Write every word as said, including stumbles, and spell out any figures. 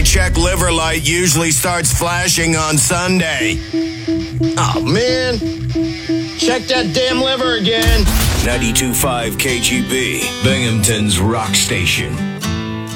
check liver light usually starts flashing on Sunday. Oh, man. Check that damn liver again. ninety-two point five K G B, Binghamton's rock station.